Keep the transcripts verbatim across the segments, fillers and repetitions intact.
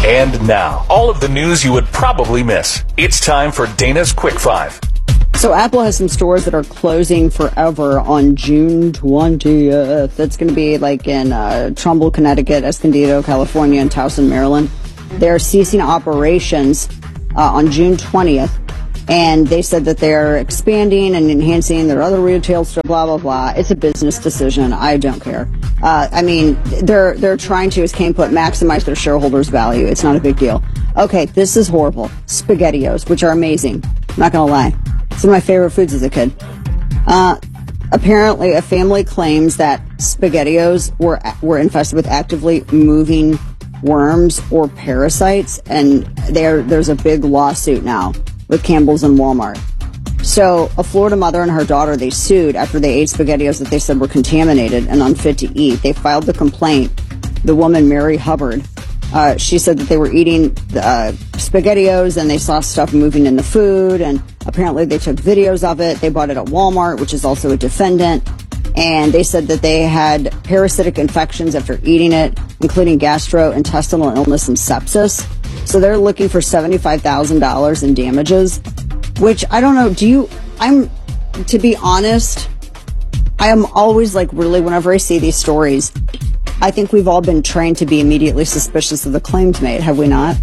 And now, all of the news you would probably miss. It's time for Dana's Quick Five. So Apple has some stores that are closing forever on June twentieth. That's going to be like in uh, Trumbull, Connecticut, Escondido, California, and Towson, Maryland. They're ceasing operations uh, on June twentieth. And they said that they're expanding and enhancing their other retail store, blah, blah, blah. It's a business decision. I don't care. Uh, I mean, they're they're trying to, as Kane put, maximize their shareholders' value. It's not a big deal. Okay, this is horrible. SpaghettiOs, which are amazing. I'm not going to lie. It's one of my favorite foods as a kid. Uh, apparently, a family claims that SpaghettiOs were were infested with actively moving worms or parasites, and there there's a big lawsuit now with Campbell's and Walmart. So a Florida mother and her daughter, they sued after they ate SpaghettiOs that they said were contaminated and unfit to eat. They filed the complaint. The woman, Mary Hubbard, uh, she said that they were eating uh, SpaghettiOs and they saw stuff moving in the food, and apparently they took videos of it. They bought it at Walmart, which is also a defendant, and they said that they had parasitic infections after eating it, including gastrointestinal illness and sepsis. So they're looking for seventy-five thousand dollars in damages, which I don't know. Do you, I'm, to be honest, I am always like, really, whenever I see these stories, I think we've all been trained to be immediately suspicious of the claims made, have we not?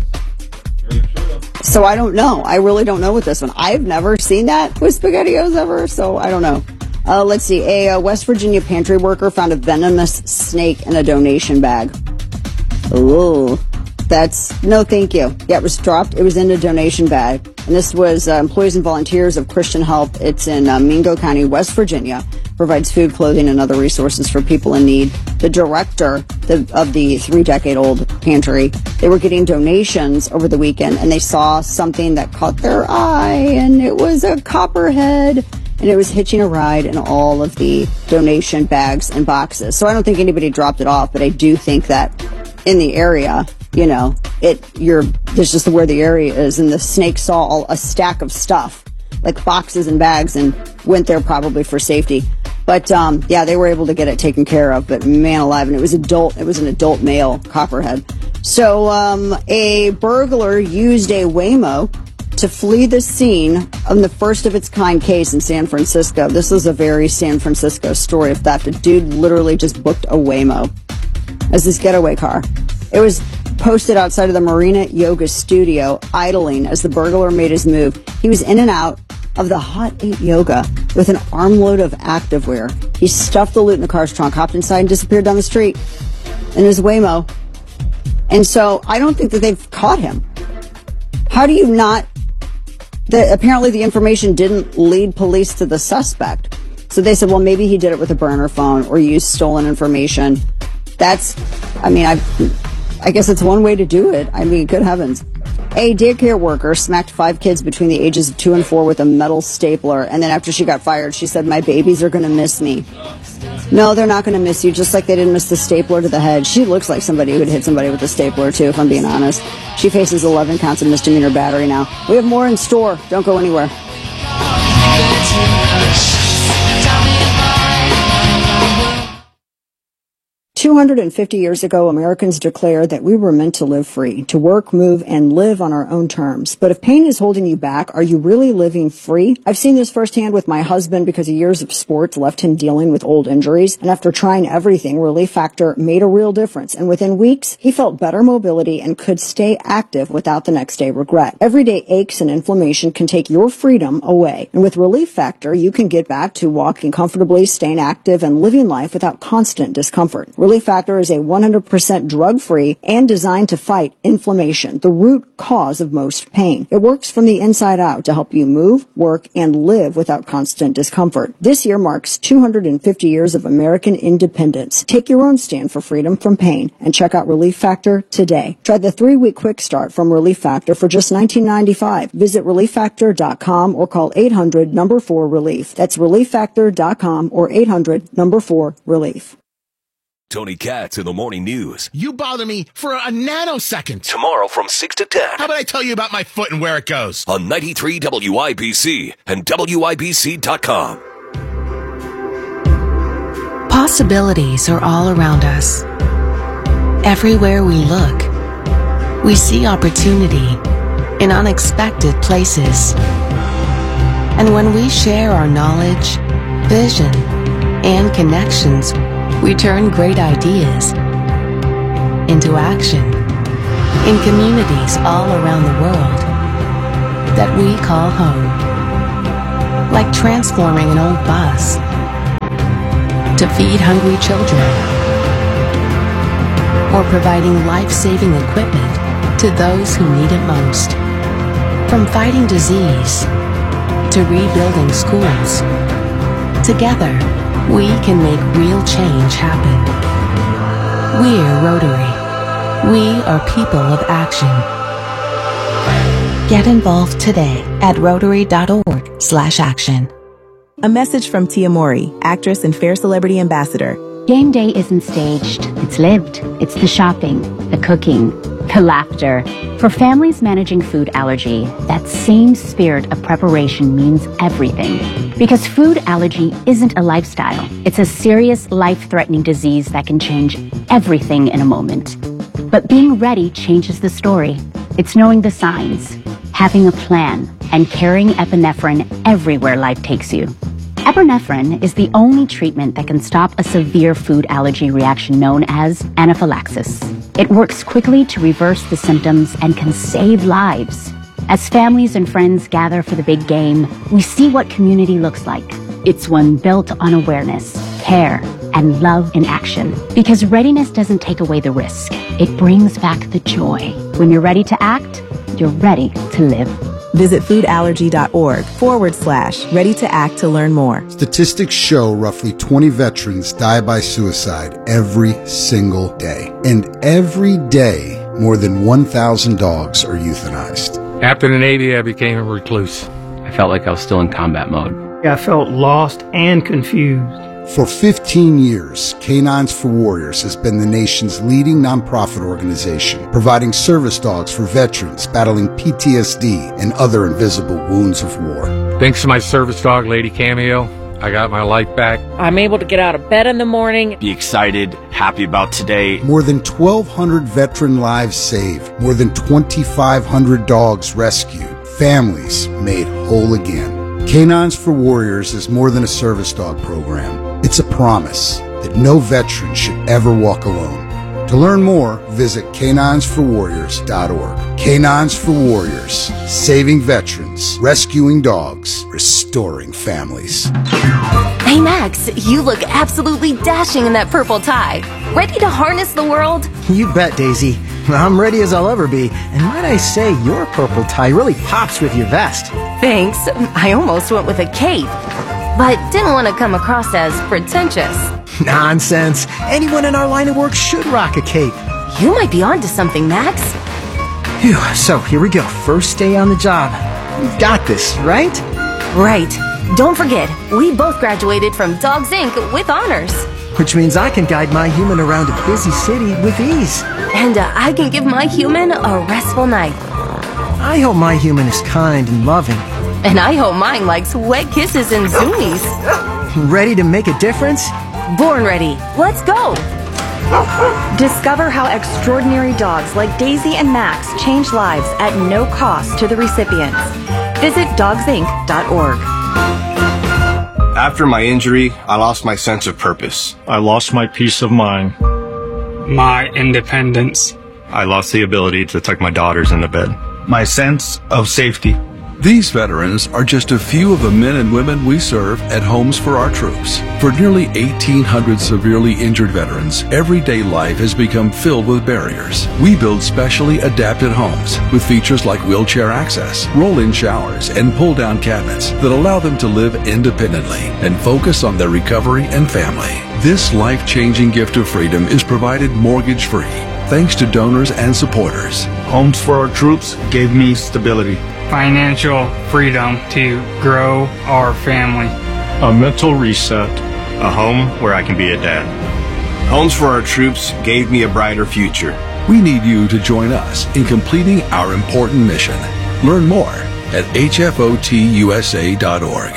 So I don't know. I really don't know with this one. I've never seen that with SpaghettiOs ever, so I don't know. Uh, let's see. A uh, West Virginia pantry worker found a venomous snake in a donation bag. Ooh. That's, no thank you. Yeah, it was dropped. It was in a donation bag. And this was uh, employees and volunteers of Christian Help. It's in uh, Mingo County, West Virginia. Provides food, clothing, and other resources for people in need. The director the, of the three-decade-old pantry, they were getting donations over the weekend, and they saw something that caught their eye, and it was a copperhead, and it was hitching a ride in all of the donation bags and boxes. So I don't think anybody dropped it off, but I do think that in the area, you know, it, you're, there's just where the area is, and the snake saw all, a stack of stuff, like boxes and bags, and went there probably for safety. But, um, yeah, they were able to get it taken care of, but man alive, and it was adult, it was an adult male copperhead. So, um, a burglar used a Waymo to flee the scene of the first of its kind case in San Francisco. This is a very San Francisco story of theft. A dude literally just booked a Waymo as his getaway car. It was posted outside of the Marina Yoga Studio, idling as the burglar made his move. He was in and out of the Hot eight Yoga with an armload of activewear. He stuffed the loot in the car's trunk, hopped inside, and disappeared down the street in his Waymo. And so I don't think that they've caught him. How do you not... The, apparently the information didn't lead police to the suspect. So they said, well, maybe he did it with a burner phone or used stolen information. That's, I mean, I I guess it's one way to do it. I mean, good heavens. A daycare worker smacked five kids between the ages of two and four with a metal stapler. And then after she got fired, she said, my babies are going to miss me. No, they're not going to miss you, just like they didn't miss the stapler to the head. She looks like somebody who would hit somebody with a stapler, too, if I'm being honest. She faces eleven counts of misdemeanor battery now. We have more in store. Don't go anywhere. two hundred fifty years ago, Americans declared that we were meant to live free, to work, move, and live on our own terms. But if pain is holding you back, are you really living free? I've seen this firsthand with my husband because years of sports left him dealing with old injuries. And after trying everything, Relief Factor made a real difference. And within weeks, he felt better mobility and could stay active without the next day regret. Everyday aches and inflammation can take your freedom away. And with Relief Factor, you can get back to walking comfortably, staying active, and living life without constant discomfort. Relief Factor is a one hundred percent drug-free and designed to fight inflammation, the root cause of most pain. It works from the inside out to help you move, work, and live without constant discomfort. This year marks two hundred fifty years of American independence. Take your own stand for freedom from pain and check out Relief Factor today. Try the three-week quick start from Relief Factor for just nineteen ninety-five dollars. Visit relief factor dot com or call eight hundred number four relief. That's relief factor dot com or eight hundred number four relief. Tony Katz in the Morning News. You bother me for a nanosecond. Tomorrow from six to ten. How about I tell you about my foot and where it goes? On ninety-three W I B C and W I B C dot com. Possibilities are all around us. Everywhere we look. We see opportunity in unexpected places. And when we share our knowledge, vision, and connections, we turn great ideas into action in communities all around the world that we call home. Like transforming an old bus to feed hungry children, or providing life-saving equipment to those who need it most. From fighting disease to rebuilding schools, together we can make real change happen. We're Rotary. We are people of action. Get involved today at rotary.org slash action. A message from Tia Mori, actress and Fair Celebrity Ambassador. Game day isn't staged, it's lived. It's the shopping, the cooking, the laughter. For families managing food allergy, that same spirit of preparation means everything. Because food allergy isn't a lifestyle. It's a serious, life-threatening disease that can change everything in a moment. But being ready changes the story. It's knowing the signs, having a plan, and carrying epinephrine everywhere life takes you. Epinephrine is the only treatment that can stop a severe food allergy reaction known as anaphylaxis. It works quickly to reverse the symptoms and can save lives. As families and friends gather for the big game, we see what community looks like. It's one built on awareness, care, and love in action. Because readiness doesn't take away the risk. It brings back the joy. When you're ready to act, you're ready to live. Visit foodallergy.org forward slash ready to act to learn more. Statistics show roughly twenty veterans die by suicide every single day. And every day, more than one thousand dogs are euthanized. After the Navy, I became a recluse. I felt like I was still in combat mode. I felt lost and confused. For fifteen years, Canines for Warriors has been the nation's leading nonprofit organization, providing service dogs for veterans battling P T S D and other invisible wounds of war. Thanks to my service dog, Lady Cameo, I got my life back. I'm able to get out of bed in the morning. Be excited, happy about today. More than twelve hundred veteran lives saved, more than twenty-five hundred dogs rescued, families made whole again. Canines for Warriors is more than a service dog program. It's a promise that no veteran should ever walk alone. To learn more, visit canines for warriors dot org. Canines for Warriors, saving veterans, rescuing dogs, restoring families. Hey Max, you look absolutely dashing in that purple tie. Ready to harness the world? You bet, Daisy. I'm ready as I'll ever be. And might I say, your purple tie really pops with your vest. Thanks. I almost went with a cape, but didn't want to come across as pretentious. Nonsense. Anyone in our line of work should rock a cape. You might be onto something, Max. Phew, so here we go. First day on the job. We've got this, right? Right. Don't forget, we both graduated from Dogs Incorporated with honors. Which means I can guide my human around a busy city with ease. And uh, I can give my human a restful night. I hope my human is kind and loving. And I hope mine likes wet kisses and zoomies. Ready to make a difference? Born ready. Let's go. Discover how extraordinary dogs like Daisy and Max change lives at no cost to the recipients. Visit dogs inc dot org. After my injury, I lost my sense of purpose. I lost my peace of mind. My independence. I lost the ability to tuck my daughters into bed. My sense of safety. These veterans are just a few of the men and women we serve at Homes for Our Troops. For nearly eighteen hundred severely injured veterans, everyday life has become filled with barriers. We build specially adapted homes with features like wheelchair access, roll-in showers, and pull-down cabinets that allow them to live independently and focus on their recovery and family. This life-changing gift of freedom is provided mortgage-free, thanks to donors and supporters. Homes for Our Troops gave me stability. Financial freedom to grow our family. A mental reset. A home where I can be a dad. Homes for Our Troops gave me a brighter future. We need you to join us in completing our important mission. Learn more at H F O T U S A dot org.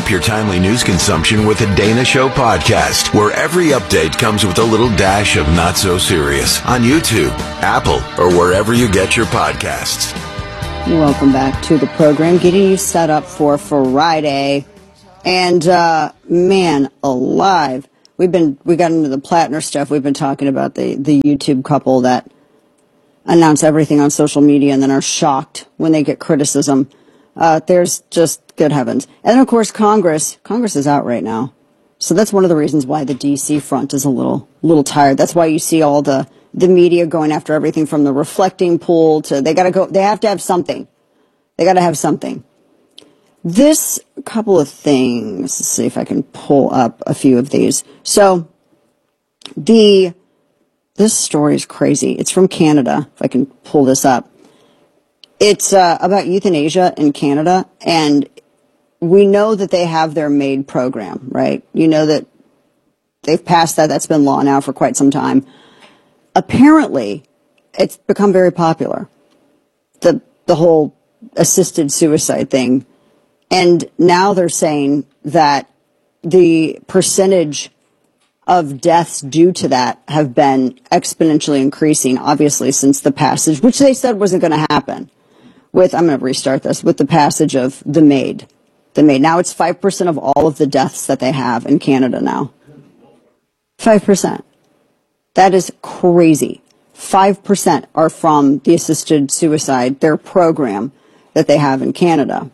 up your timely news consumption with the Dana Show podcast, where every update comes with a little dash of not so serious on YouTube, Apple, or wherever you get your podcasts. Welcome back to the program, getting you set up for Friday. And, uh, man alive. We've been, we got into the Plattner stuff. We've been talking about the, the YouTube couple that announce everything on social media and then are shocked when they get criticism. Uh, there's just, good heavens. And then, of course, Congress. Congress is out right now. So that's one of the reasons why the D C front is a little, little tired. That's why you see all the, the media going after everything from the reflecting pool to, they gotta go, they have to have something. They gotta have something. This couple of things, let's see if I can pull up a few of these. So, the, this story is crazy. It's from Canada, if I can pull this up. It's uh, about euthanasia in Canada, and we know that they have their MAID program, right? You know that they've passed that. That's been law now for quite some time. Apparently, it's become very popular, the the whole assisted suicide thing. And now they're saying that the percentage of deaths due to that have been exponentially increasing, obviously, since the passage, which they said wasn't going to happen. With, I'm going to restart this, with the passage of the MAID. The MAID. Now it's five percent of all of the deaths that they have in Canada now. five percent. That is crazy. five percent are from the assisted suicide, their program that they have in Canada.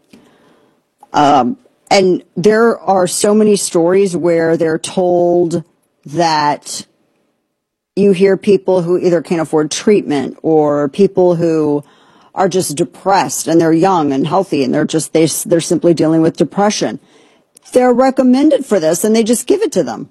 Um, and there are so many stories where they're told that you hear people who either can't afford treatment or people who are just depressed and they're young and healthy and they're just, they, they're simply dealing with depression. They're recommended for this and they just give it to them.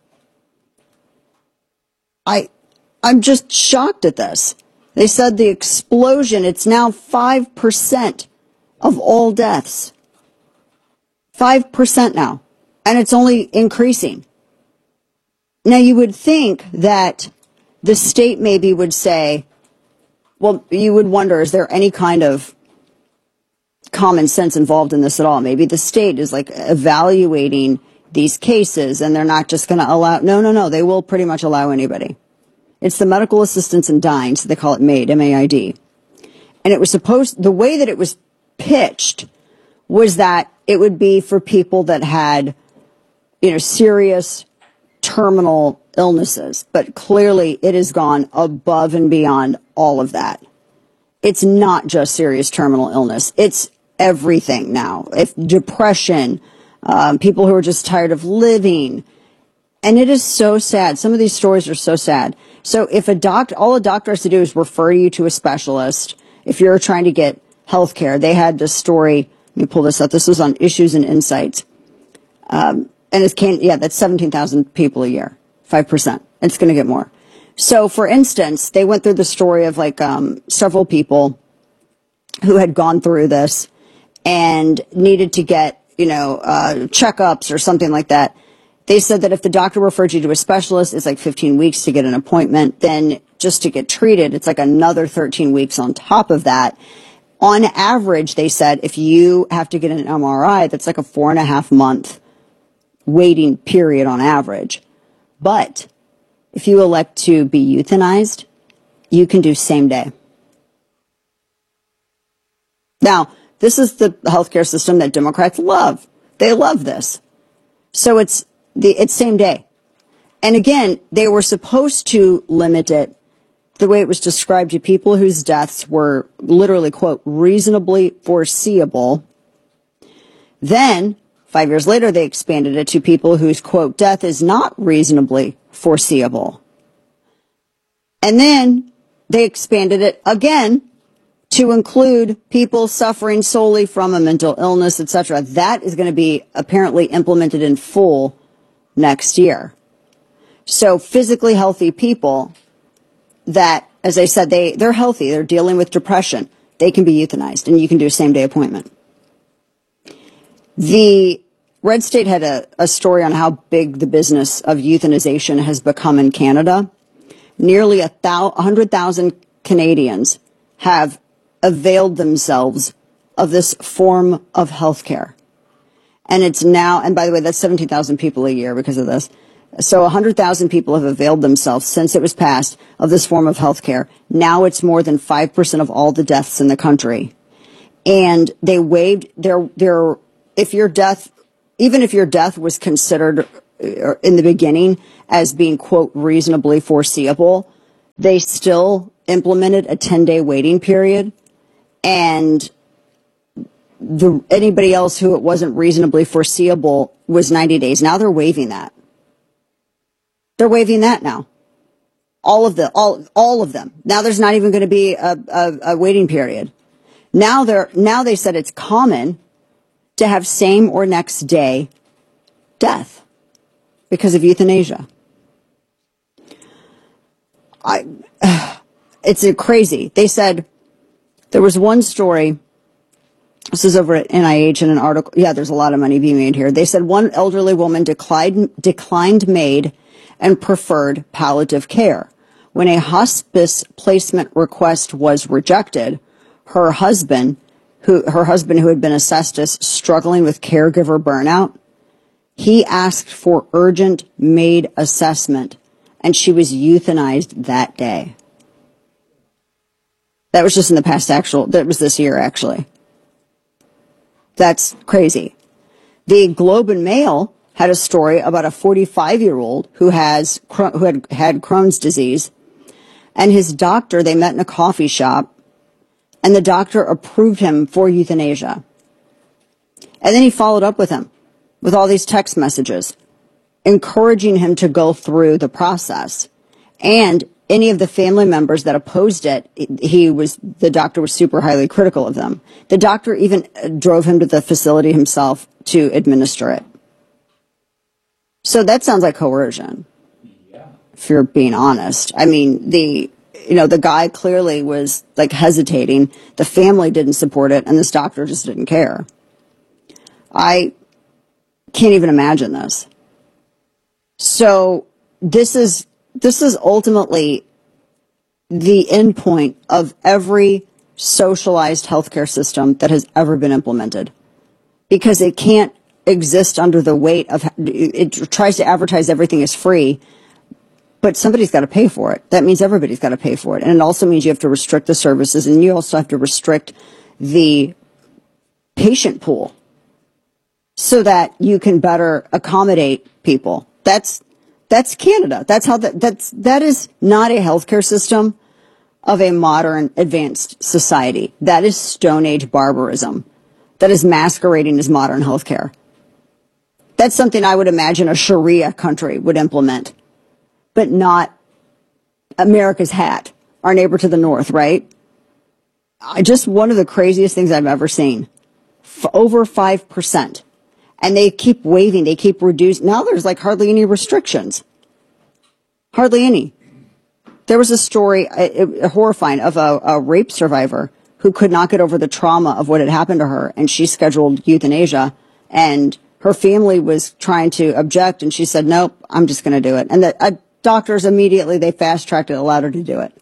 I, I'm just shocked at this. They said the explosion, it's now five percent of all deaths. five percent now. And it's only increasing. Now you would think that the state maybe would say, well, you would wonder, is there any kind of common sense involved in this at all? Maybe the state is like evaluating these cases and they're not just going to allow, no, no, no, they will pretty much allow anybody. It's the Medical Assistance in Dying, so they call it MAID, M A I D. And it was supposed, the way that it was pitched was that it would be for people that had, you know, serious terminal illnesses, but clearly it has gone above and beyond all of that. It's not just serious terminal illness. It's everything now. If depression, um, people who are just tired of living. And it is so sad. Some of these stories are so sad. So if a doctor, all a doctor has to do is refer you to a specialist. If you're trying to get health care, they had this story. Let me pull this up. This was on Issues and Insights. Um, and it's can, yeah, that's seventeen thousand people a year. five percent. It's going to get more. So, for instance, they went through the story of like um, several people who had gone through this and needed to get, you know, uh, checkups or something like that. They said that if the doctor referred you to a specialist, it's like fifteen weeks to get an appointment. Then just to get treated, it's like another thirteen weeks on top of that. On average, they said if you have to get an M R I, that's like a four and a half month waiting period on average. But if you elect to be euthanized, you can do same day. Now, this is the healthcare system that Democrats love. They love this. So it's the it's same day. And again, they were supposed to limit it the way it was described to people whose deaths were literally, quote, reasonably foreseeable. Then, five years later, they expanded it to people whose, quote, death is not reasonably foreseeable. And then they expanded it again to include people suffering solely from a mental illness, et cetera. That is going to be apparently implemented in full next year. So physically healthy people that, as I said, they, they're healthy, they're dealing with depression, they can be euthanized, and you can do a same-day appointment. The Red State had a, a story on how big the business of euthanization has become in Canada. Nearly a thou- one hundred thousand Canadians have availed themselves of this form of health care. And it's now, and by the way, that's seventeen thousand people a year because of this. So one hundred thousand people have availed themselves since it was passed of this form of health care. Now it's more than five percent of all the deaths in the country. And they waived their, their, if your death, even if your death was considered in the beginning as being, quote, reasonably foreseeable, they still implemented a ten-day waiting period. And the anybody else who it wasn't reasonably foreseeable was ninety days. Now they're waiving that. They're waiving that now. All of the all all of them. Now there's not even going to be a, a, a waiting period. Now they're now they said it's common to have same or next day death because of euthanasia. I uh, it's a crazy. They said there was one story. This is over at N I H in an article. Yeah, there's a lot of money being made here. They said one elderly woman declined declined MAID and preferred palliative care. When a hospice placement request was rejected, her husband, who her husband who had been assessed as struggling with caregiver burnout, he asked for urgent MAID assessment, and she was euthanized that day. That was just in the past actual, that was this year actually. That's crazy. The Globe and Mail had a story about a forty-five-year-old who has who had had Crohn's disease, and his doctor, they met in a coffee shop, and the doctor approved him for euthanasia. And then he followed up with him with all these text messages, encouraging him to go through the process. And any of the family members that opposed it, he was, the doctor was super highly critical of them. The doctor even drove him to the facility himself to administer it. So that sounds like coercion, if you're being honest. I mean, the, you know, the guy clearly was like hesitating. The family didn't support it, and this doctor just didn't care. I can't even imagine this. So this is, this is ultimately the end point of every socialized healthcare system that has ever been implemented, because it can't exist under the weight of, it tries to advertise everything is free, but somebody's got to pay for it. That means everybody's got to pay for it. And it also means you have to restrict the services, and you also have to restrict the patient pool so that you can better accommodate people. That's, that's Canada. That's how that, that's, that is not a healthcare system of a modern advanced society. That is Stone Age barbarism that is masquerading as modern healthcare. That's something I would imagine a Sharia country would implement, but not America's hat, our neighbor to the north, right? I, just one of the craziest things I've ever seen. F- over five percent. And they keep waiving, they keep reducing. Now there's like hardly any restrictions. Hardly any. There was a story, uh, uh, horrifying, of a, a rape survivor who could not get over the trauma of what had happened to her, and she scheduled euthanasia, and her family was trying to object, and she said, nope, I'm just going to do it. And the uh, doctors immediately, they fast-tracked it, allowed her to do it.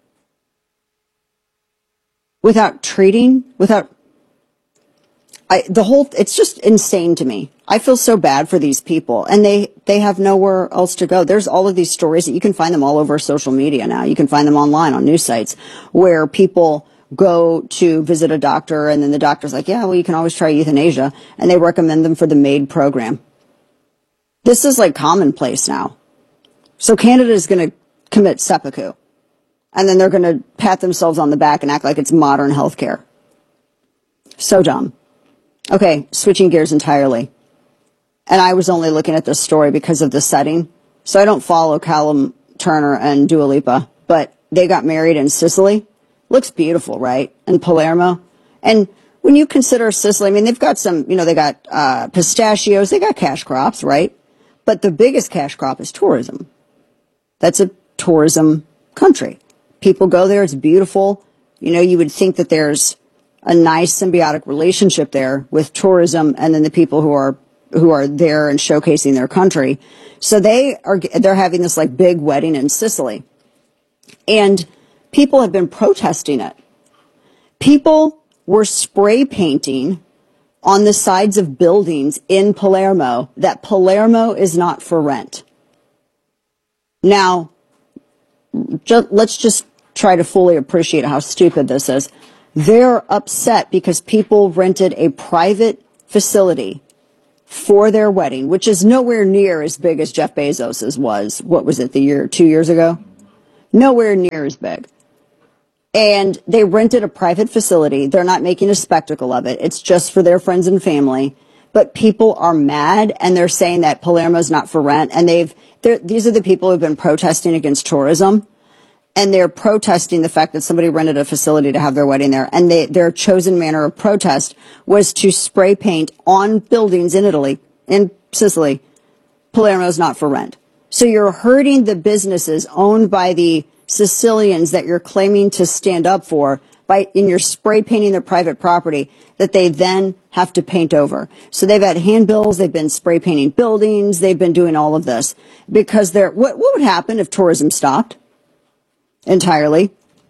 Without treating, without, I, the whole, it's just insane to me. I feel so bad for these people, and they, they have nowhere else to go. There's all of these stories that you can find them all over social media now. You can find them online on news sites where people go to visit a doctor, and then the doctor's like, yeah, well, you can always try euthanasia, and they recommend them for the MAID program. This is like commonplace now. So Canada is going to commit seppuku, and then they're going to pat themselves on the back and act like it's modern healthcare. So dumb. Okay, switching gears entirely. And I was only looking at this story because of the setting, so I don't follow Callum Turner and Dua Lipa, but they got married in Sicily. Looks beautiful, right? In Palermo. And when you consider Sicily, I mean, they've got some, you know, they got uh, pistachios, they got cash crops, right? But the biggest cash crop is tourism. That's a tourism country. People go there, it's beautiful. You know, you would think that there's a nice symbiotic relationship there with tourism and then the people who are who are there and showcasing their country. So they are, they're having this like big wedding in Sicily. And people have been protesting it. People were spray painting on the sides of buildings in Palermo that Palermo is not for rent. Now, ju- let's just try to fully appreciate how stupid this is. They're upset because people rented a private facility for their wedding, which is nowhere near as big as Jeff Bezos's was. What was it, the year, two years ago? Nowhere near as big. And they rented a private facility. They're not making a spectacle of it. It's just for their friends and family. But people are mad, and they're saying that Palermo's not for rent. And they've, these are the people who've been protesting against tourism. And they're protesting the fact that somebody rented a facility to have their wedding there. And they, their chosen manner of protest was to spray paint on buildings in Italy, in Sicily, Palermo's not for rent. So you're hurting the businesses owned by the Sicilians that you're claiming to stand up for by, in your spray painting their private property that they then have to paint over. So they've had handbills, they've been spray painting buildings, they've been doing all of this because they're, what, what would happen if tourism stopped entirely?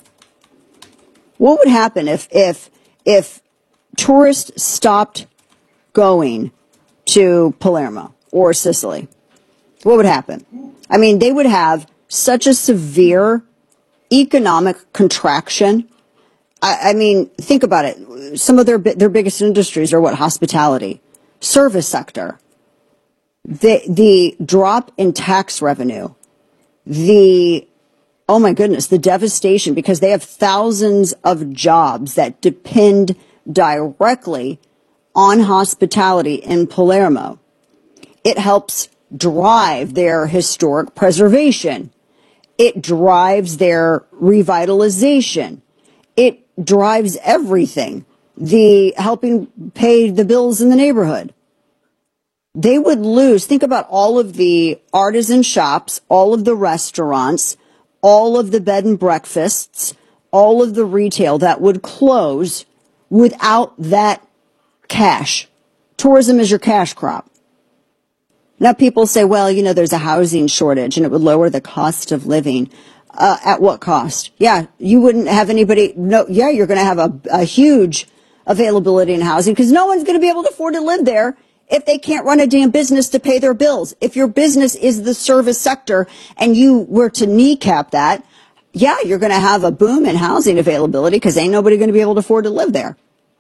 What would happen if, if, if tourists stopped going to Palermo or Sicily? What would happen? I mean, they would have such a severe economic contraction. I, I mean, think about it. Some of their their biggest industries are what? Hospitality, service sector. The the drop in tax revenue, the oh my goodness, the devastation because they have thousands of jobs that depend directly on hospitality in Palermo. It helps drive their historic preservation. It drives their revitalization. It drives everything. The helping pay the bills in the neighborhood. They would lose. Think about all of the artisan shops, all of the restaurants, all of the bed and breakfasts, all of the retail that would close without that cash. Tourism is your cash crop. Now people say, well, you know, there's a housing shortage and it would lower the cost of living. Uh, at what cost? Yeah, you wouldn't have anybody. No, yeah, you're going to have a, a huge availability in housing because no one's going to be able to afford to live there if they can't run a damn business to pay their bills. If your business is the service sector and you were to kneecap that, yeah, you're going to have a boom in housing availability because ain't nobody going to be able to afford to live there.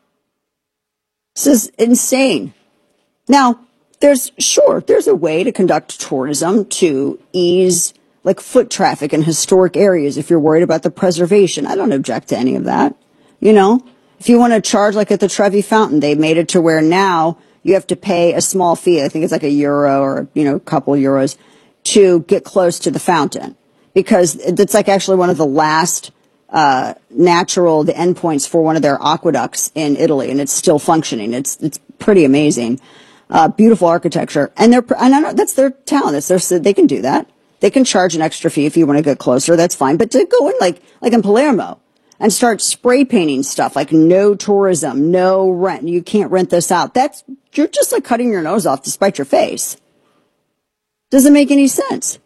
This is insane. Now, There's, sure, there's a way to conduct tourism to ease, like, foot traffic in historic areas if you're worried about the preservation. I don't object to any of that. You know, if you want to charge, like at the Trevi Fountain, they made it to where now you have to pay a small fee. I think it's like a euro or, you know, a couple euros to get close to the fountain because it's like actually one of the last uh, natural, the endpoints for one of their aqueducts in Italy, and it's still functioning. It's, it's pretty amazing. Uh, beautiful architecture, and they're and I know that's their talent. It's their, they can do that. They can charge an extra fee if you want to get closer. That's fine. But to go in like like in Palermo and start spray painting stuff like no tourism, no rent, you can't rent this out. That's you're just like cutting your nose off to spite your face. Doesn't make any sense.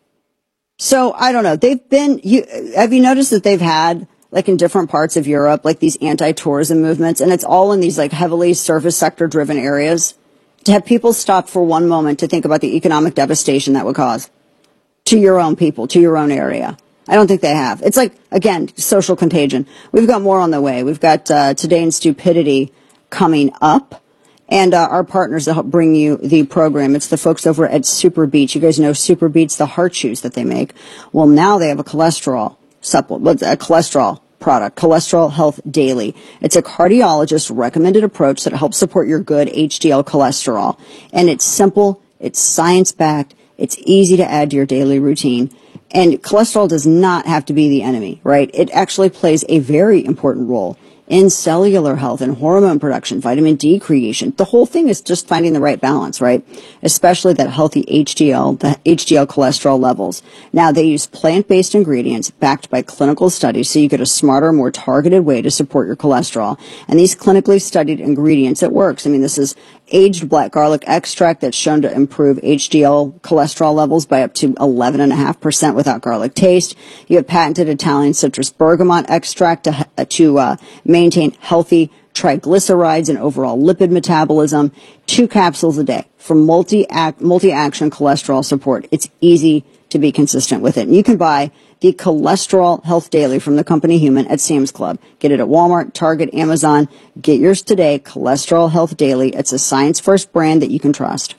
So I don't know. They've been. You have you noticed that they've had like in different parts of Europe like these anti-tourism movements, and it's all in these like heavily service sector driven areas. To have people stop for one moment to think about the economic devastation that would cause to your own people, to your own area. I don't think they have. It's like, again, social contagion. We've got more on the way. We've got uh, Today in Stupidity coming up. And uh, our partners that help bring you the program. It's the folks over at Super Beets. You guys know Super Beets, the heart chews that they make. Well, now they have a cholesterol supplement, a cholesterol product, Cholesterol Health Daily. It's a cardiologist recommended approach that helps support your good H D L cholesterol. And it's simple, it's science backed, it's easy to add to your daily routine. And cholesterol does not have to be the enemy, right? It actually plays a very important role in cellular health and hormone production, vitamin D creation. The whole thing is just finding the right balance, right? Especially that healthy H D L, the H D L cholesterol levels. Now, they use plant-based ingredients backed by clinical studies so you get a smarter, more targeted way to support your cholesterol. And these clinically studied ingredients, it works. I mean, this is aged black garlic extract that's shown to improve H D L cholesterol levels by up to eleven point five percent without garlic taste. You have patented Italian citrus bergamot extract to, to uh, maintain healthy triglycerides, and overall lipid metabolism. Two capsules a day for multi-act, multi-action cholesterol support. It's easy to be consistent with it. And you can buy the Cholesterol Health Daily from the company Human at Sam's Club. Get it at Walmart, Target, Amazon. Get yours today, Cholesterol Health Daily. It's a science-first brand that you can trust.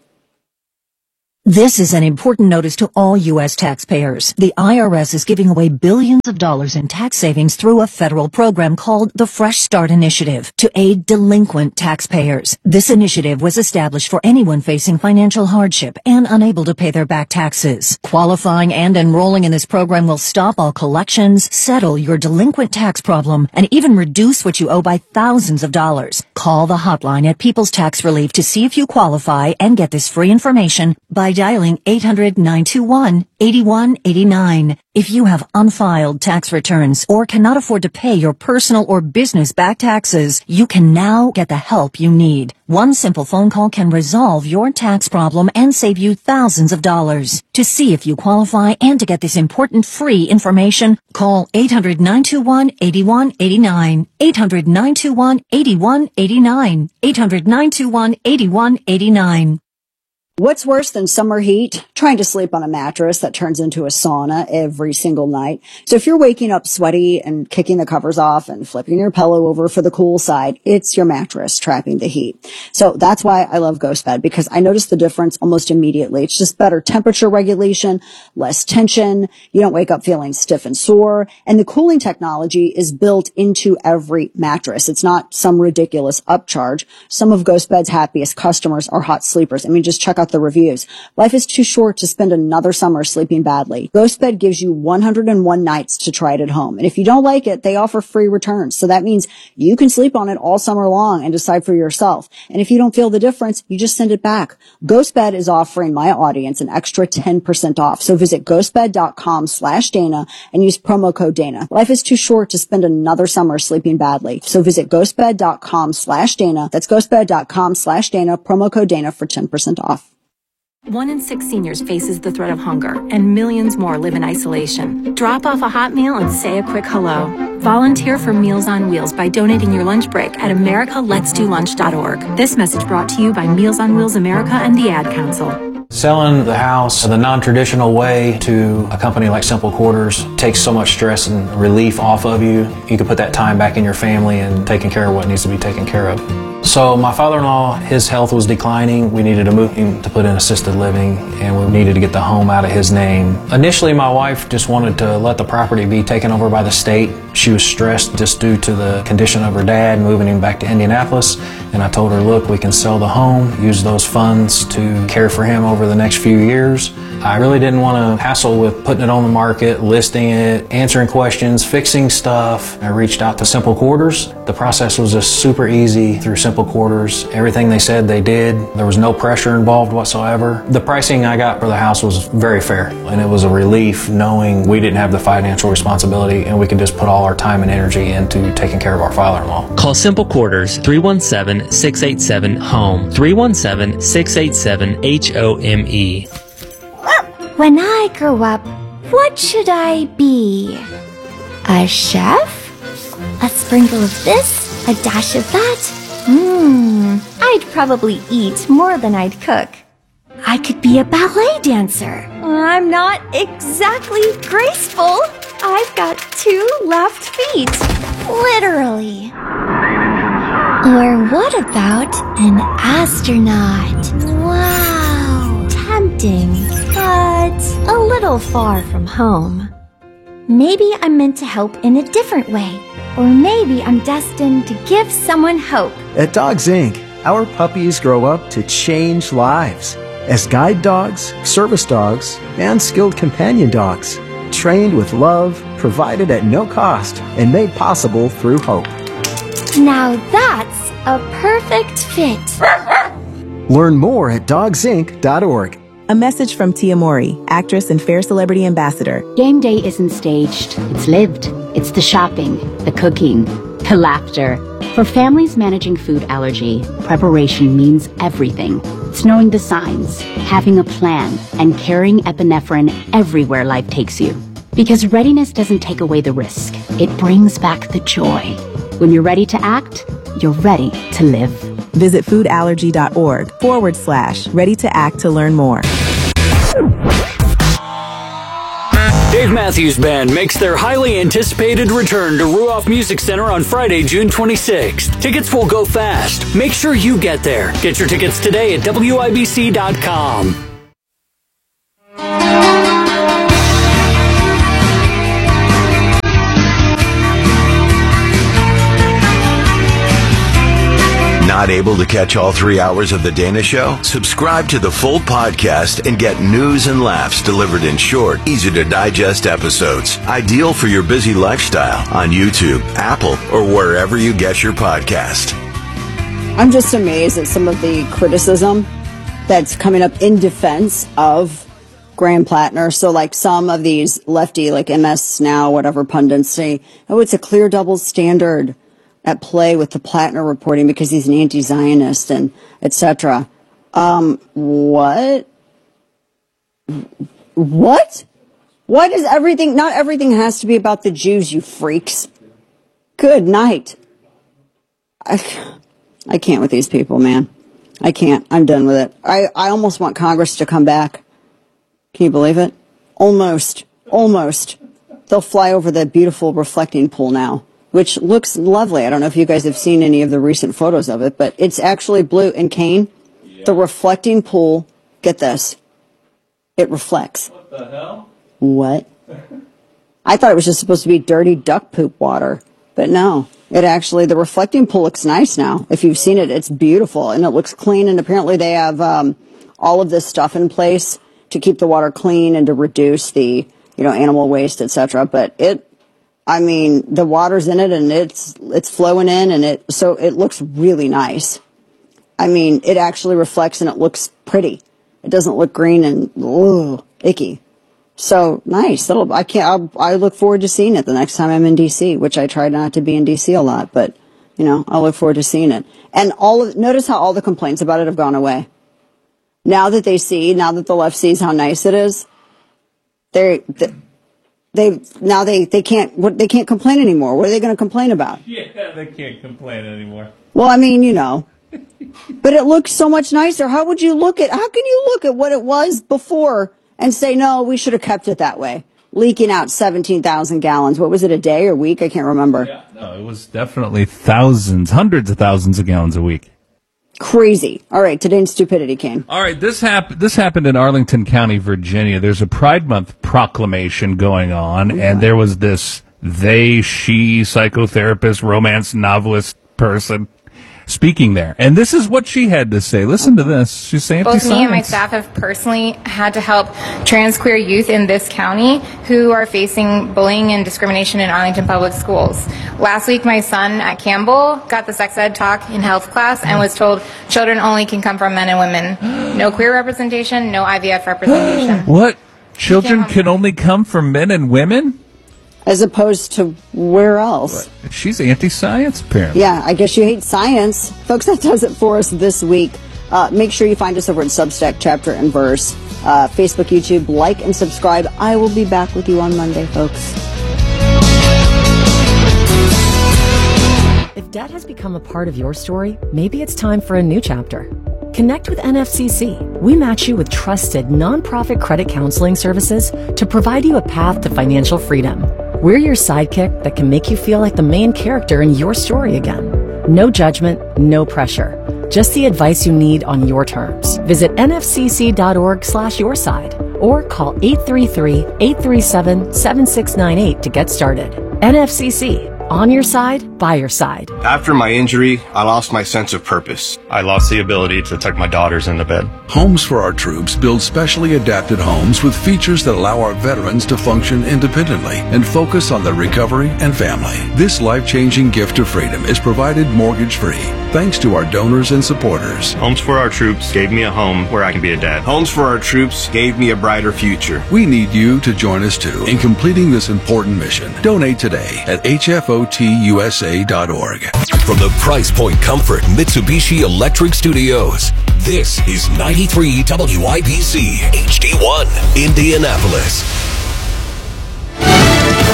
This is an important notice to all U S taxpayers. The I R S is giving away billions of dollars in tax savings through a federal program called the Fresh Start Initiative to aid delinquent taxpayers. This initiative was established for anyone facing financial hardship and unable to pay their back taxes. Qualifying and enrolling in this program will stop all collections, settle your delinquent tax problem, and even reduce what you owe by thousands of dollars. Call the hotline at People's Tax Relief to see if you qualify and get this free information by dialing eight hundred, nine two one, eight one eight nine. If you have unfiled tax returns or cannot afford to pay your personal or business back taxes, you can now get the help you need. One simple phone call can resolve your tax problem and save you thousands of dollars. To see if you qualify and to get this important free information, call eight hundred, nine two one, eight one eight nine, eight hundred, nine two one, eight one eight nine, eight hundred, nine two one, eight one eight nine. What's worse than summer heat? Trying to sleep on a mattress that turns into a sauna every single night. So if you're waking up sweaty and kicking the covers off and flipping your pillow over for the cool side, it's your mattress trapping the heat. So that's why I love GhostBed, because I notice the difference almost immediately. It's just better temperature regulation, less tension. You don't wake up feeling stiff and sore. And the cooling technology is built into every mattress. It's not some ridiculous upcharge. Some of GhostBed's happiest customers are hot sleepers. I mean, just check out the reviews. Life is too short to spend another summer sleeping badly. GhostBed gives you one hundred one nights to try it at home. And if you don't like it, they offer free returns. So that means you can sleep on it all summer long and decide for yourself. And if you don't feel the difference, you just send it back. GhostBed is offering my audience an extra ten percent off. So visit ghostbed.com slash Dana and use promo code Dana. Life is too short to spend another summer sleeping badly. So visit ghostbed.com slash Dana. That's ghostbed.com slash Dana, promo code Dana for ten percent off. One in six seniors faces the threat of hunger, and millions more live in isolation. Drop off a hot meal and say a quick hello. Volunteer for Meals on Wheels by donating your lunch break at america lets do lunch dot org. This message brought to you by Meals on Wheels America and the Ad Council. Selling the house the non-traditional way to a company like Simple Quarters takes so much stress and relief off of you. You can put that time back in your family and taking care of what needs to be taken care of. So my father-in-law, his health was declining. We needed to move him to put in assisted living, and we needed to get the home out of his name. Initially, my wife just wanted to let the property be taken over by the state. She was stressed just due to the condition of her dad, moving him back to Indianapolis. And I told her, look, we can sell the home, use those funds to care for him over the next few years. I really didn't want to hassle with putting it on the market, listing it, answering questions, fixing stuff. I reached out to Simple Quarters. The process was just super easy through Simple Quarters. Everything they said they did. There was no pressure involved whatsoever. The pricing I got for the house was very fair, and it was a relief knowing we didn't have the financial responsibility and we could just put all our time and energy into taking care of our father-in-law. Call Simple Quarters three one seven, six eight seven, HOME, three one seven, six eight seven, H O M E. When I grow up, what should I be? A chef? A sprinkle of this? A dash of that? Mmm, I'd probably eat more than I'd cook. I could be a ballet dancer. I'm not exactly graceful. I've got two left feet. Literally. Or what about an astronaut? Wow, tempting, but a little far from home. Maybe I'm meant to help in a different way. Or maybe I'm destined to give someone hope. At Dogs Incorporated, our puppies grow up to change lives as guide dogs, service dogs, and skilled companion dogs, trained with love, provided at no cost, and made possible through hope. Now that's a perfect fit. Learn more at dogs inc dot org. A message from Tia Mori, actress and Fair Celebrity Ambassador. Game day isn't staged, it's lived. It's the shopping, the cooking, the laughter. For families managing food allergy, preparation means everything. It's knowing the signs, having a plan, and carrying epinephrine everywhere life takes you. Because readiness doesn't take away the risk, it brings back the joy. When you're ready to act, you're ready to live. Visit foodallergy.org forward slash ready to act to learn more. Dave Matthews Band makes their highly anticipated return to Ruoff Music Center on Friday, June twenty-sixth. Tickets will go fast. Make sure you get there. Get your tickets today at W I B C dot com. Not able to catch all three hours of The Dana Show? Subscribe to the full podcast and get news and laughs delivered in short, easy-to-digest episodes. Ideal for your busy lifestyle on YouTube, Apple, or wherever you get your podcast. I'm just amazed at some of the criticism that's coming up in defense of Graham Plattner. So, like, some of these lefty, like M S Now, whatever pundits say, oh, it's a clear double standard at play with the Plattner reporting because he's an anti-Zionist and et cetera. Um, what? What? What is everything? Not everything has to be about the Jews, you freaks. Good night. I, I can't with these people, man. I can't. I'm done with it. I, I almost want Congress to come back. Can you believe it? Almost. Almost. They'll fly over the beautiful reflecting pool now, which looks lovely. I don't know if you guys have seen any of the recent photos of it, but it's actually blue. And Kane, yeah. The reflecting pool, get this, it reflects. What the hell? What? I thought it was just supposed to be dirty duck poop water, but no. It actually, the reflecting pool looks nice now. If you've seen it, it's beautiful, and it looks clean, and apparently they have um, all of this stuff in place to keep the water clean and to reduce the, you know, animal waste, et cetera. But it, I mean, the water's in it and it's it's flowing in, and it so it looks really nice. I mean, it actually reflects and it looks pretty. It doesn't look green and ooh, icky. So nice. That'll I can't. I'll, I look forward to seeing it the next time I'm in D C, which I try not to be in D C a lot, but you know, I look forward to seeing it. And all of notice how all the complaints about it have gone away. Now that they see, now that the left sees how nice it is, they're. they They now they, they can't what they can't complain anymore. What are they going to complain about? Yeah, they can't complain anymore. Well, I mean, you know, but it looks so much nicer. How would you look at? How can you look at what it was before and say no? We should have kept it that way. Leaking out seventeen thousand gallons. What was it, a day or week? I can't remember. Yeah, no, it was definitely thousands, hundreds of thousands of gallons a week. Crazy. All right, today in stupidity came. All right, this happened. This happened in Arlington County, Virginia. There's a Pride Month proclamation going on, yeah. And there was this they, she, psychotherapist, romance novelist person speaking there, and this is what she had to say. Listen to this. She's saying, both me and my staff have personally had to help trans queer youth in this county who are facing bullying and discrimination in Arlington Public Schools. Last week, my son at Campbell got the sex ed talk in health class and was told children only can come from men and women. No queer representation, no I V F representation. What? Children can only come from men and women? As opposed to where else? What? She's anti-science, apparently. Yeah, I guess you hate science. Folks, that does it for us this week. Uh, make sure you find us over at Substack, Chapter and Verse, uh, Facebook, YouTube. Like and subscribe. I will be back with you on Monday, folks. If debt has become a part of your story, maybe it's time for a new chapter. Connect with N F C C. We match you with trusted nonprofit credit counseling services to provide you a path to financial freedom. We're your sidekick that can make you feel like the main character in your story again. No judgment, no pressure. Just the advice you need on your terms. Visit nfcc.org slash your side or call eight three three, eight three seven, seven six nine eight to get started. N F C C. On your side, by your side. After my injury, I lost my sense of purpose. I lost the ability to tuck my daughters into bed. Homes for Our Troops builds specially adapted homes with features that allow our veterans to function independently and focus on their recovery and family. This life-changing gift of freedom is provided mortgage-free thanks to our donors and supporters. Homes for Our Troops gave me a home where I can be a dad. Homes for Our Troops gave me a brighter future. We need you to join us too in completing this important mission. Donate today at H F O T U S A dot org. From the Price Point Comfort Mitsubishi Electric Studios, this is ninety-three W I B C H D one, Indianapolis.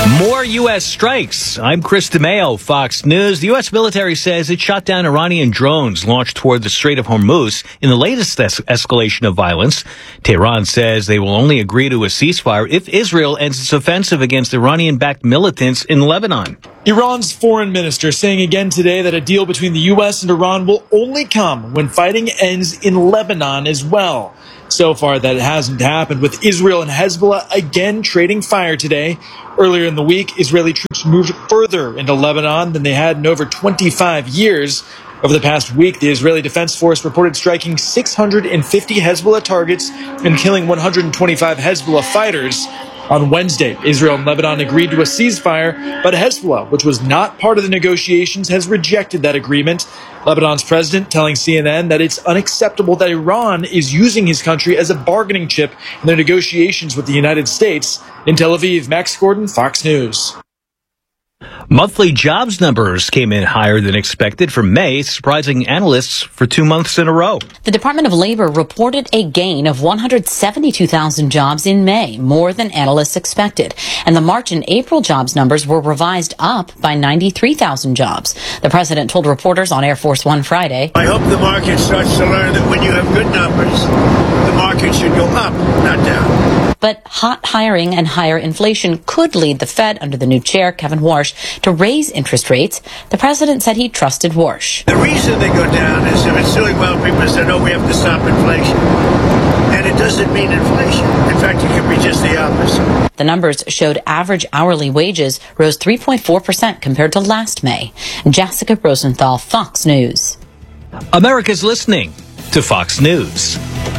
More U S strikes. I'm Chris DeMeo, Fox News. The U S military says it shot down Iranian drones launched toward the Strait of Hormuz in the latest es- escalation of violence. Tehran says they will only agree to a ceasefire if Israel ends its offensive against Iranian-backed militants in Lebanon. Iran's foreign minister saying again today that a deal between the U S and Iran will only come when fighting ends in Lebanon as well. So far, that hasn't happened, with Israel and Hezbollah again trading fire today. Earlier in the week, Israeli troops moved further into Lebanon than they had in over twenty-five years. Over the past week, the Israeli Defense Force reported striking six hundred fifty Hezbollah targets and killing one hundred twenty-five Hezbollah fighters. On Wednesday, Israel and Lebanon agreed to a ceasefire, but Hezbollah, which was not part of the negotiations, has rejected that agreement. Lebanon's president telling C N N that it's unacceptable that Iran is using his country as a bargaining chip in their negotiations with the United States. In Tel Aviv, Max Gordon, Fox News. Monthly jobs numbers came in higher than expected for May, surprising analysts for two months in a row. The Department of Labor reported a gain of one hundred seventy-two thousand jobs in May, more than analysts expected. And the March and April jobs numbers were revised up by ninety-three thousand jobs. The president told reporters on Air Force One Friday, I hope the market starts to learn that when you have good numbers, the market should go up, not down. But hot hiring and higher inflation could lead the Fed, under the new chair, Kevin Warsh, to raise interest rates. The president said he trusted Warsh. The reason they go down is if it's doing well, people say, no, we have to stop inflation. And it doesn't mean inflation. In fact, it can be just the opposite. The numbers showed average hourly wages rose three point four percent compared to last May. Jessica Rosenthal, Fox News. America's listening to Fox News.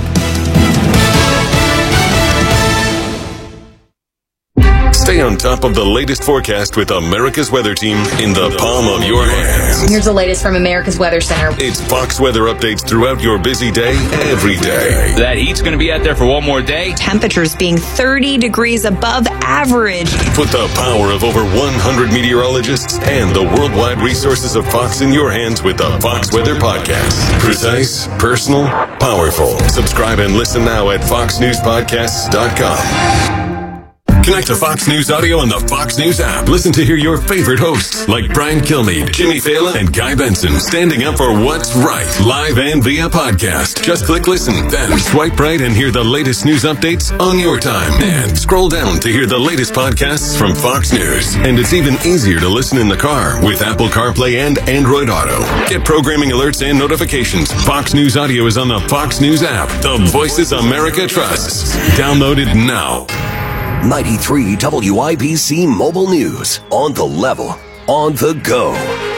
Stay on top of the latest forecast with America's Weather Team in the palm of your hands. Here's the latest from America's Weather Center. It's Fox weather updates throughout your busy day, every day. That heat's going to be out there for one more day. Temperatures being thirty degrees above average. Put the power of over one hundred meteorologists and the worldwide resources of Fox in your hands with the Fox Weather Podcast. Precise, personal, powerful. Subscribe and listen now at fox news podcasts dot com. Connect to Fox News Audio on the Fox News app. Listen to hear your favorite hosts like Brian Kilmeade, Jimmy Fallon, and Guy Benson standing up for what's right, live and via podcast. Just click listen, then swipe right and hear the latest news updates on your time. And scroll down to hear the latest podcasts from Fox News. And it's even easier to listen in the car with Apple CarPlay and Android Auto. Get programming alerts and notifications. Fox News Audio is on the Fox News app. The voices America trusts. Download it now. ninety-three W I B C Mobile News. On the level. On the go.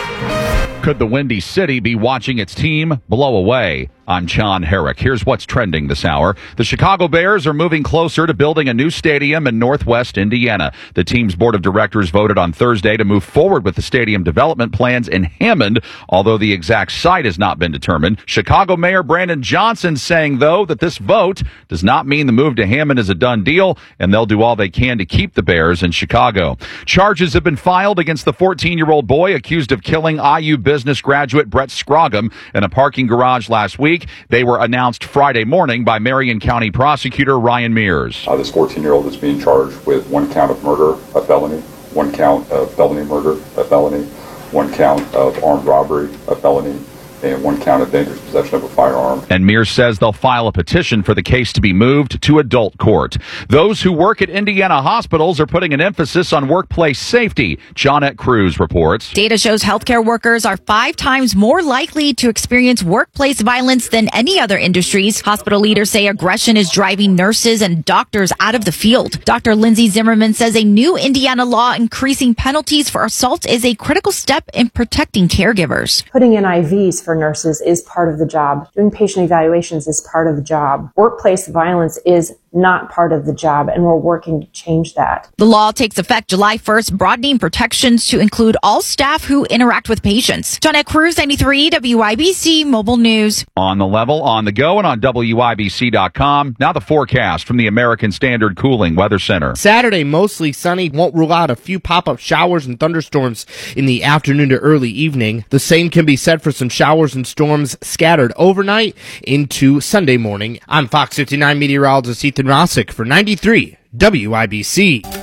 Could the Windy City be watching its team blow away? I'm John Herrick. Here's what's trending this hour. The Chicago Bears are moving closer to building a new stadium in Northwest Indiana. The team's board of directors voted on Thursday to move forward with the stadium development plans in Hammond, although the exact site has not been determined. Chicago Mayor Brandon Johnson saying, though, that this vote does not mean the move to Hammond is a done deal, and they'll do all they can to keep the Bears in Chicago. Charges have been filed against the fourteen-year-old boy accused of killing I U business graduate Brett Scroggum in a parking garage last week. They were announced Friday morning by Marion County prosecutor Ryan Mears. Uh, this fourteen-year-old is being charged with one count of murder, a felony, one count of felony murder, a felony, one count of armed robbery, a felony, and one count of dangerous possession of a firearm. And Mears says they'll file a petition for the case to be moved to adult court. Those who work at Indiana hospitals are putting an emphasis on workplace safety. Johnette Cruz reports. Data shows healthcare workers are five times more likely to experience workplace violence than any other industries. Hospital leaders say aggression is driving nurses and doctors out of the field. Doctor Lindsay Zimmerman says a new Indiana law increasing penalties for assault is a critical step in protecting caregivers. Putting in I Vs for nurses is part of the job. Doing patient evaluations is part of the job. Workplace violence is not part of the job, and we're working to change that. The law takes effect July first, broadening protections to include all staff who interact with patients. Johnette Cruz, ninety-three W I B C Mobile News. On the level, on the go, and on W I B C dot com. Now the forecast from the American Standard Cooling Weather Center. Saturday, mostly sunny. Won't rule out a few pop-up showers and thunderstorms in the afternoon to early evening. The same can be said for some showers and storms scattered overnight into Sunday morning. I'm Fox fifty-nine meteorologist Ethan Rossick for ninety-three W I B C.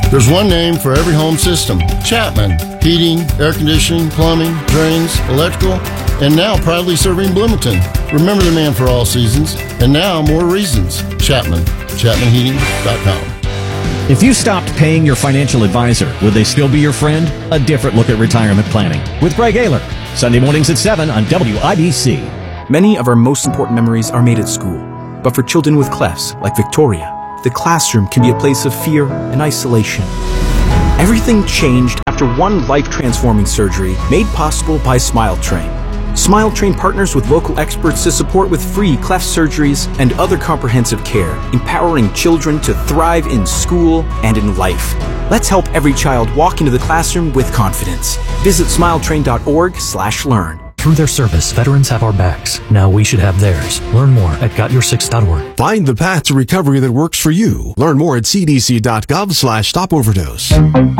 There's one name for every home system, Chapman. Heating, air conditioning, plumbing, drains, electrical, and now proudly serving Bloomington. Remember the man for all seasons, and now more reasons. Chapman. Chapman Heating dot com. If you stopped paying your financial advisor, would they still be your friend? A different look at retirement planning with Greg Ayler. Sunday mornings at seven on W I B C. Many of our most important memories are made at school. But for children with clefs, like Victoria, the classroom can be a place of fear and isolation. Everything changed after one life-transforming surgery made possible by SmileTrain. SmileTrain partners with local experts to support with free cleft surgeries and other comprehensive care, empowering children to thrive in school and in life. Let's help every child walk into the classroom with confidence. Visit smiletrain.org slash learn. Through their service, veterans have our backs. Now we should have theirs. Learn more at got your six dot org. Find the path to recovery that works for you. Learn more at cdc.gov slash stop overdose.